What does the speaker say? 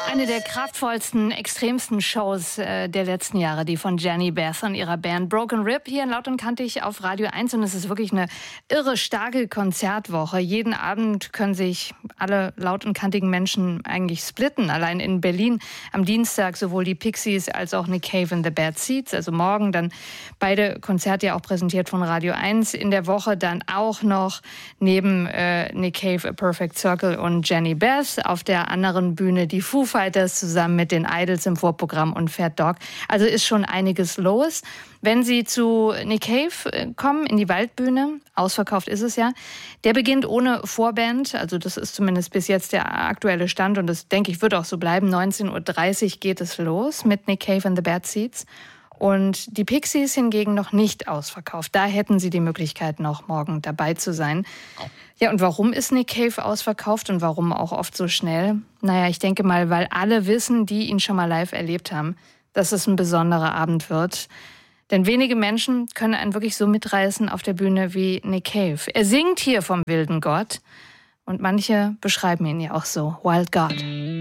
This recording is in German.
Eine der kraftvollsten, extremsten Shows der letzten Jahre, die von Jenny Beth und ihrer Band Broken Rib hier in Laut und Kantig auf Radio 1. Und es ist wirklich eine irre starke Konzertwoche. Jeden Abend können sich alle laut und kantigen Menschen eigentlich splitten. Allein in Berlin am Dienstag sowohl die Pixies als auch Nick Cave and the Bad Seeds. Also morgen dann beide Konzerte ja auch präsentiert von Radio 1. In der Woche dann auch noch neben Nick Cave, A Perfect Circle und Jenny Beth. Auf der anderen Bühne die Foo Fighters zusammen mit den Idols im Vorprogramm und Fat Dog. Also ist schon einiges los. Wenn Sie zu Nick Cave kommen, in die Waldbühne, ausverkauft ist es ja, der beginnt ohne Vorband. Also das ist zumindest bis jetzt der aktuelle Stand und das, denke ich, wird auch so bleiben. 19:30 Uhr geht es los mit Nick Cave and the Bad Seeds. Und die Pixies hingegen noch nicht ausverkauft. Da hätten Sie die Möglichkeit, noch morgen dabei zu sein. Ja, und warum ist Nick Cave ausverkauft und warum auch oft so schnell? Naja, ich denke mal, weil alle wissen, die ihn schon mal live erlebt haben, dass es ein besonderer Abend wird. Denn wenige Menschen können einen wirklich so mitreißen auf der Bühne wie Nick Cave. Er singt hier vom wilden Gott und manche beschreiben ihn ja auch so, Wild God.